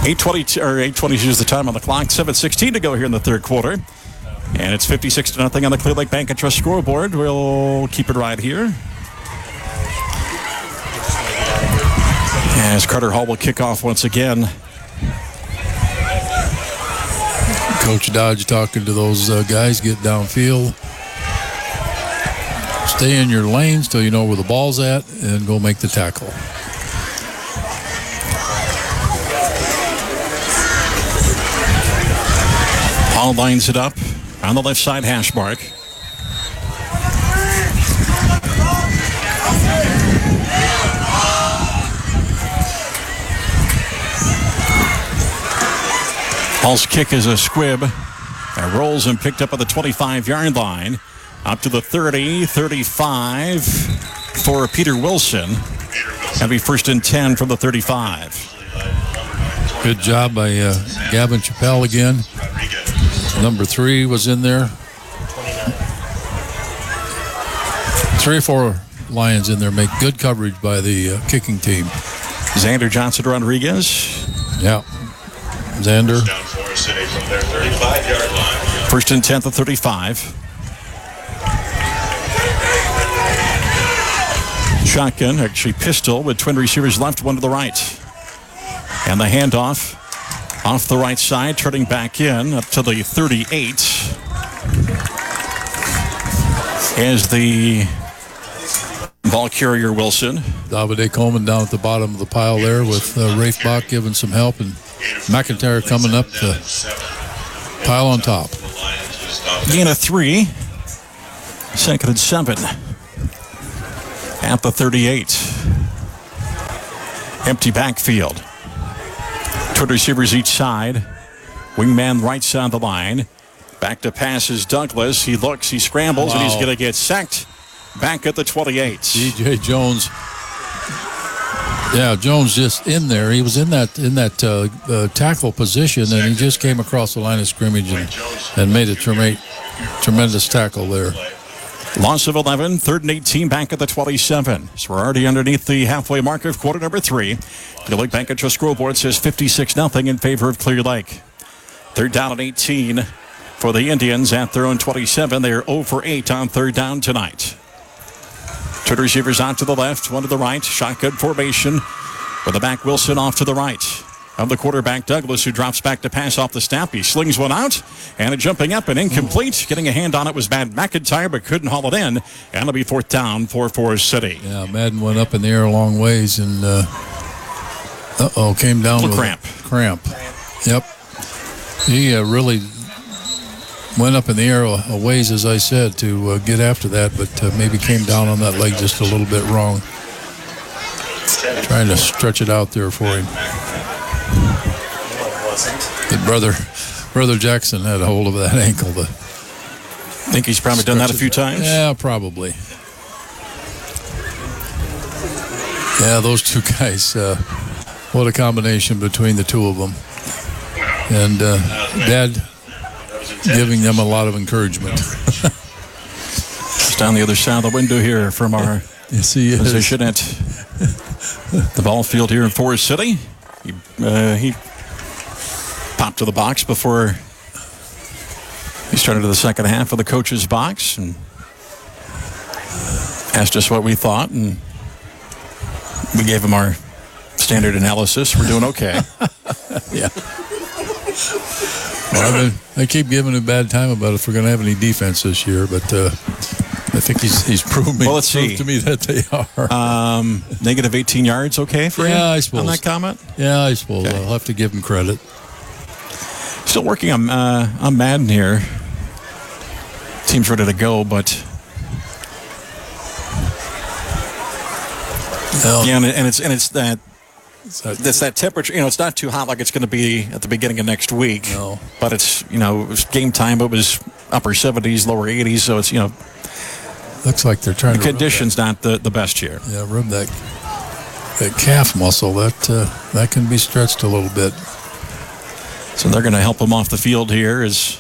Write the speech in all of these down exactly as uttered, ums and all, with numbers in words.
eight twenty or eight twenty-two is the time on the clock. seven sixteen to go here in the third quarter. And it's fifty-six to nothing on the Clear Lake Bank and Trust scoreboard. We'll keep it right here. As Carter Hall will kick off once again. Coach Dodge talking to those uh, guys, get downfield. Stay in your lanes till you know where the ball's at and go make the tackle. Hall lines it up on the left side hash mark. Hall's kick is a squib. That rolls and picked up at the twenty-five-yard line. Up to the thirty, thirty-five for Peter Wilson. That'll be first and ten from the thirty-five. Good job by uh, Gavin Chappelle again. Number three was in there. Three or four Lions in there make good coverage by the uh, kicking team. Xander Johnson Rodriguez. Yeah. Xander. First and ten to thirty-five. Shotgun, actually pistol with twin receivers left, one to the right. And the handoff off the right side, turning back in up to the thirty-eight. As the ball carrier Wilson. Davide Coleman down at the bottom of the pile there with uh, Rafe Bach giving some help and McIntyre coming up to pile on top. Gain of three. Second and seven. At the thirty-eight. Empty backfield. Two receivers each side. Wingman right side of the line. Back to pass is Douglas. He looks, he scrambles, wow. And he's going to get sacked back at the twenty-eight. D J Jones. Yeah, Jones just in there. He was in that in that uh, uh, tackle position, and he just came across the line of scrimmage and, and made a trem- tremendous tackle there. Loss of eleven, third and eighteen, back at the twenty-seven. So we're already underneath the halfway mark of quarter number three. Clear Lake Bank and Trust scoreboard says fifty-six nothing in favor of Clear Lake. Third down and eighteen for the Indians at their own twenty-seven. They are zero for eight on third down tonight. Two receivers out to the left, one to the right. Shotgun formation with the back Wilson off to the right. Of the quarterback Douglas, who drops back to pass off the snap. He slings one out, and a jumping up and incomplete. Getting a hand on it was Matt McIntyre, but couldn't haul it in. And it'll be fourth down for Forest City. Yeah, Madden went up in the air a long ways, and uh, uh-oh, came down with cramp. Cramp. Yep. He uh, really went up in the air a, a ways, as I said, to uh, get after that, but uh, maybe came down on that leg just a little bit wrong. Trying to stretch it out there for him. But brother, brother Jackson had a hold of that ankle. To think he's probably done that a few times? Yeah, probably. Yeah, those two guys, uh, what a combination between the two of them. And uh, Dad giving them a lot of encouragement. Just down the other side of the window here from our yes, he is. position at the ball field here in Forest City. He, uh, he popped to the box before he started the second half of the coach's box and asked us what we thought, and we gave him our standard analysis. We're doing okay. Yeah. Well, I, mean, I keep giving him a bad time about if we're going to have any defense this year, but uh, I think he's he's proved, me, well, let's proved see. to me that they are. Um, negative eighteen yards, okay for yeah, you? I suppose. On that comment? Yeah, I suppose. Okay. I'll have to give him credit. Still working on uh, on Madden here. Team's ready to go, but well, yeah, and, and it's and it's that it's that, it's that temperature. You know, it's not too hot like it's going to be at the beginning of next week. No. But it's, you know, it was game time. It was upper seventies, lower eighties. So it's, you know, looks like they're trying the to. conditions not the, the best here. Yeah, rub that that calf muscle. That uh, that can be stretched a little bit. So they're going to help him off the field here as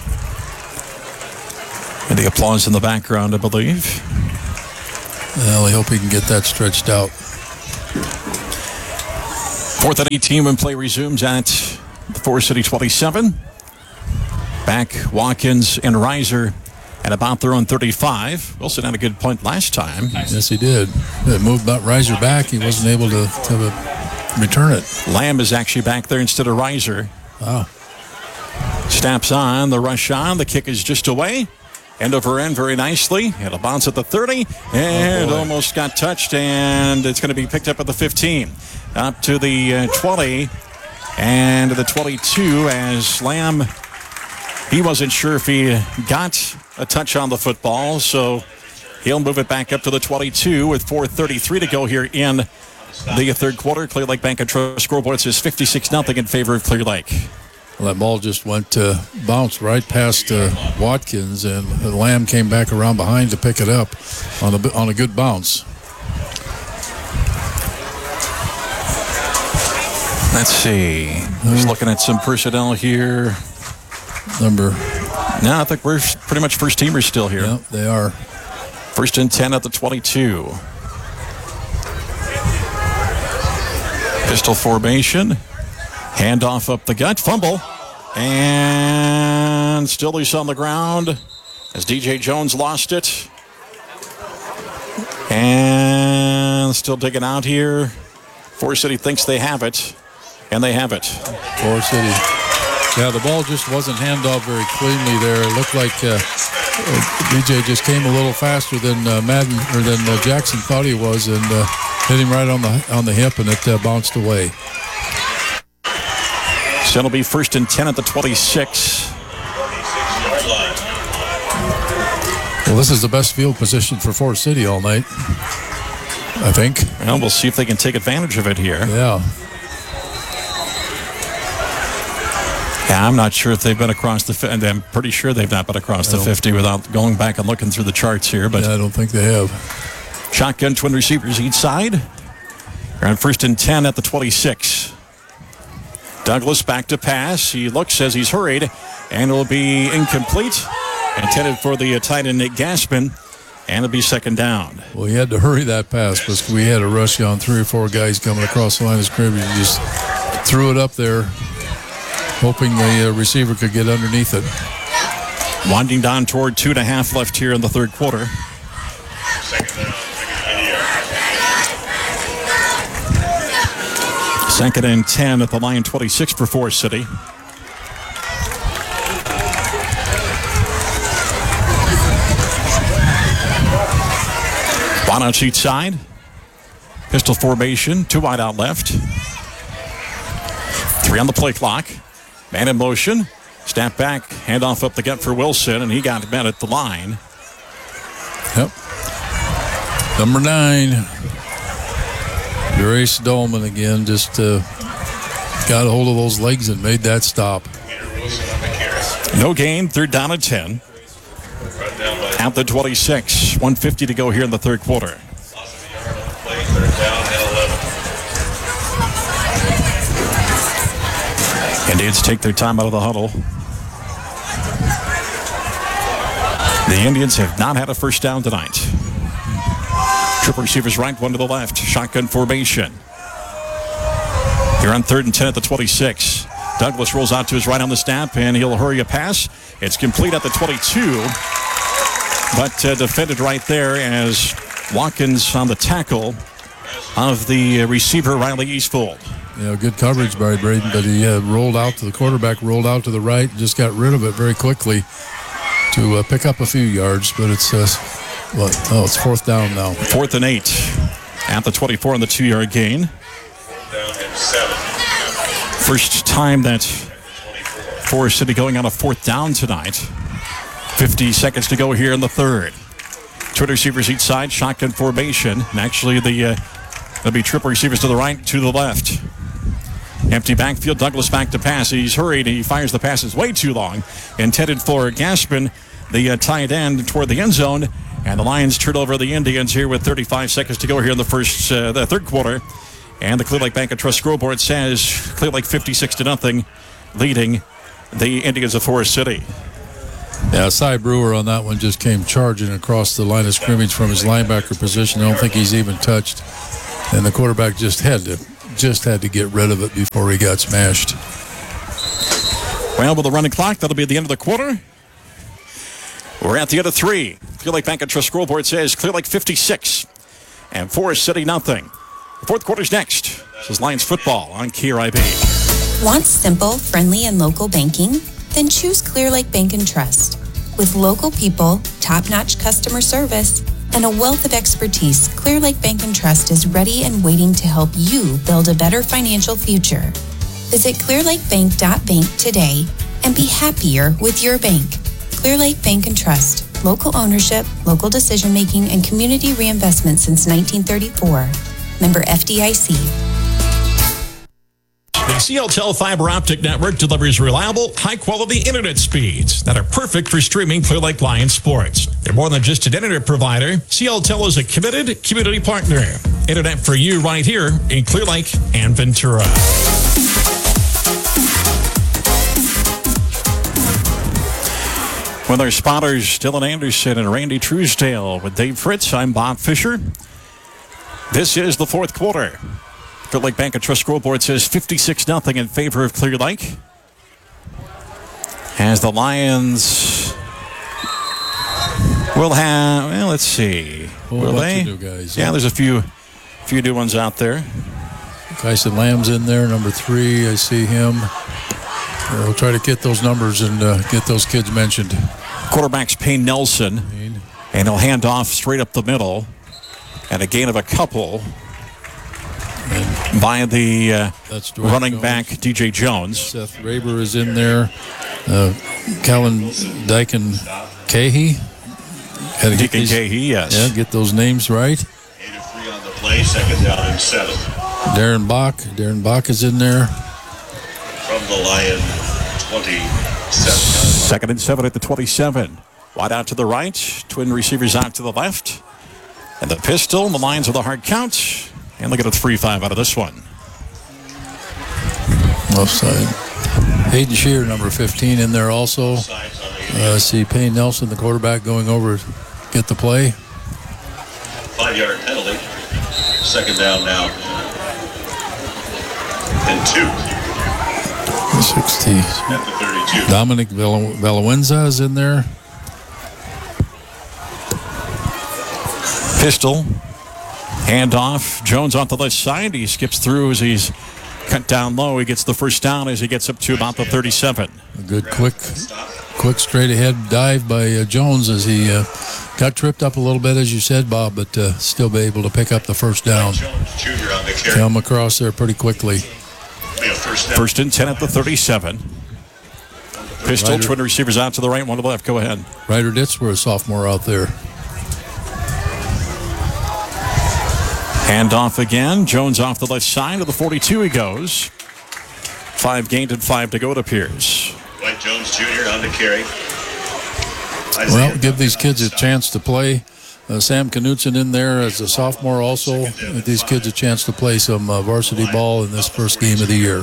and the applause in the background, I believe. Well, I hope he can get that stretched out. Fourth and eighteen when play resumes at the Forest City twenty-seven. Back Watkins and Reiser at about their own thirty-five. Wilson had a good point last time. Yes, he did. It moved about Reiser back. He wasn't able to, to return it. Lamb is actually back there instead of Reiser. Wow. Snaps on, the rush on, the kick is just away. End over end very nicely. It'll bounce at the thirty, and oh almost got touched, and it's going to be picked up at the fifteen. Up to the uh, twenty, and to the twenty-two as Lamb, he wasn't sure if he got a touch on the football, so he'll move it back up to the twenty-two with four thirty-three to go here in the third quarter. Clear Lake Bank and Trust scoreboard says fifty-six nothing in favor of Clear Lake. Well, that ball just went, uh, bounced right past uh, Watkins, and Lamb came back around behind to pick it up on a, on a good bounce. Let's see. Just looking at some personnel here. Number. No, I think we're pretty much first teamers still here. Yeah, they are. First and ten at the twenty-two. Pistol formation. Handoff up the gut. Fumble. And still he's on the ground as D J Jones lost it. And still digging out here. Forest City thinks they have it. And they have it. Forest City. Yeah, the ball just wasn't handoff very cleanly there. It looked like uh, uh, D J just came a little faster than uh, Madden or than uh, Jackson thought he was, and uh, hit him right on the on the hip, and it uh, bounced away. So it'll be first and ten at the twenty-six. Well, this is the best field position for Forest City all night, I think. Well, we'll see if they can take advantage of it here. Yeah. Yeah, I'm not sure if they've been across the fifty. I'm pretty sure they've not been across the fifty without going back and looking through the charts here. But yeah, I don't think they have. Shotgun twin receivers each side. They're on first and ten at the twenty-six. Douglas back to pass. He looks as he's hurried, and it'll be incomplete. Intended for the tight end Nick Gaspin, and it'll be second down. Well, he had to hurry that pass because we had a rush on three or four guys coming across the line of scrimmage. He just threw it up there, hoping the uh, receiver could get underneath it. Winding down toward two and a half left here in the third quarter. Second and ten at the line, twenty-six for Forest City. One out each side. Pistol formation, two wide out left. Three on the play clock. Man in motion. Snap back, handoff up the gut for Wilson, and he got met at the line. Yep. Number nine. Grace Dolman again just uh, got a hold of those legs and made that stop. No gain, third down and ten. At the twenty-six, one fifty to go here in the third quarter. Indians take their time out of the huddle. The Indians have not had a first down tonight. Triple receivers right, one to the left. Shotgun formation. Here on third and ten at the twenty-six. Douglas rolls out to his right on the snap, and he'll hurry a pass. It's complete at the twenty-two. But uh, defended right there as Watkins on the tackle of the receiver, Riley Eastfold. Yeah, good coverage by Braden, but he uh, rolled out to the quarterback, rolled out to the right, and just got rid of it very quickly to uh, pick up a few yards. But it's, uh, what? Oh, it's fourth down now. Fourth and eight at the twenty-four on the two-yard gain. First time that Forest City going on a fourth down tonight. fifty seconds to go here in the third. Two receivers each side, shotgun formation. And actually, the uh, there'll be triple receivers to the right, to the left. Empty backfield, Douglas back to pass. He's hurried, he fires the passes way too long. Intended for Gaspin, the uh, tight end toward the end zone. And the Lions turn over the Indians here with thirty-five seconds to go here in the first, uh, the third quarter. And the Clear Lake Bank and Trust scoreboard says Clear Lake fifty-six to nothing, leading the Indians of Forest City. Yeah, Cy Brewer on that one just came charging across the line of scrimmage from his linebacker position. I don't think he's even touched. And the quarterback just had to just had to get rid of it before he got smashed. Well, with the running clock, that'll be at the end of the quarter. We're at the end of three. Clear Lake Bank and Trust scoreboard says Clear Lake fifty-six and Forest City nothing. The fourth quarter's next. This is Lions football on K R I B. Want simple, friendly, and local banking? Then choose Clear Lake Bank and Trust. With local people, top-notch customer service, and a wealth of expertise, Clear Lake Bank and Trust is ready and waiting to help you build a better financial future. Visit clear lake bank dot bank today and be happier with your bank. Clear Lake Bank and Trust. Local ownership, local decision-making, and community reinvestment since nineteen thirty-four. Member F D I C. The C L T E L fiber optic network delivers reliable, high-quality internet speeds that are perfect for streaming Clear Lake Lions sports. They're more than just an internet provider. C L T E L is a committed community partner. Internet for you right here in Clear Lake and Ventura. With our spotters, Dylan Anderson and Randy Truesdale. With Dave Fritz, I'm Bob Fisher. This is the fourth quarter. Clear Lake Bank and Trust scoreboard says fifty-six nothing in favor of Clear Lake. As the Lions will have, well, let's see. Will they? New guys, yeah, yeah, there's a few few new ones out there. Kyson Lamb's in there, number three. I see him. Uh, we'll try to get those numbers and uh, get those kids mentioned. Quarterback's Payne Nelson. Payne. And he'll hand off straight up the middle. And a gain of a couple and by the uh, running Jones. back, D J Jones. Seth Raber is in there. Uh, Callan Dyken Cahey. Deacon Cahey, yes. Yeah, get those names right. Eight of three on the play, second down and seven. Darren Bach. Darren Bach is in there. From the Lion, twenty-seven. Second and seven at the twenty-seven. Wide out to the right. Twin receivers out to the left. And the pistol, and the Lions with a hard count. And look at a three five out of this one. Left side. Hayden Shear, number fifteen, in there also. Uh, see Payne Nelson, the quarterback, going over to get the play. Five-yard penalty. Second down now. And two. sixty. At the thirty-two. Dominic Valawenza is in there. Pistol. Handoff. Jones on the left side. He skips through as he's cut down low. He gets the first down as he gets up to about the thirty-seven. A good quick, quick straight ahead dive by uh, Jones as he uh, got tripped up a little bit, as you said, Bob, but uh, still be able to pick up the first down. Come across there pretty quickly. First and ten at the thirty-seven. Pistol, Ryder, twin receivers out to the right, one to the left. Go ahead. Ryder Ditzwer, a sophomore out there. Handoff again. Jones off the left side of the forty-two he goes. Five gained and five to go, it appears. Dwight Jones Junior on the carry. Well, give these kids a chance to play. Uh, Sam Knutson in there as a sophomore also. Give these kids a chance to play some uh, varsity ball in this first game of the year.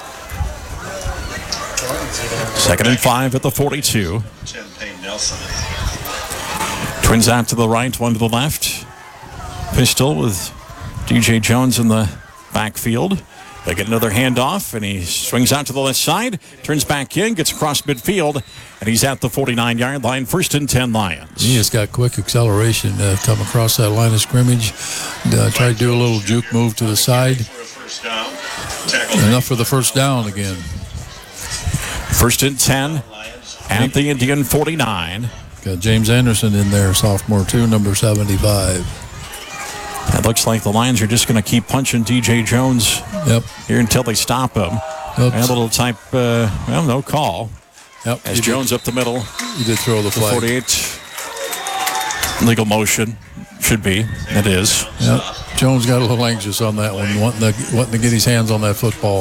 Second and five at the forty-two. Payne Nelson. Twins out to the right, one to the left. Pistol with D J Jones in the backfield. They get another handoff, and he swings out to the left side, turns back in, gets across midfield, and he's at the forty-nine-yard line. First and ten Lions. He has got quick acceleration to uh, come across that line of scrimmage. Uh, try to do a little juke move to the side. Enough for the first down again. First and ten at the Indian forty-nine. Got James Anderson in there, sophomore too, number seventy-five. It looks like the Lions are just going to keep punching D J Jones yep. here until they stop him. Oops. And a little type, uh, well, no call. Yep. As Jones did, up the middle. He did throw the flag. forty-eight. Legal motion. Should be. It is. Yep. Jones got a little anxious on that one, wanting to, wanting to get his hands on that football.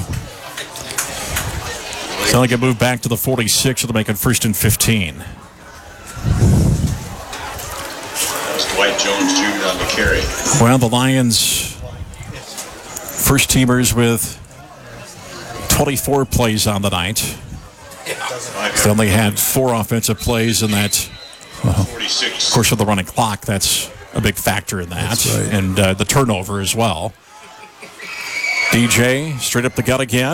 So they can move back to the forty-six, so they're making first and fifteen. Dwight Jones Junior on the carry. Well, the Lions, first teamers with twenty-four plays on the night. They only had four offensive plays in that. Well, of course, with the running clock, that's a big factor in that. Right. And uh, the turnover as well. D J straight up the gut again.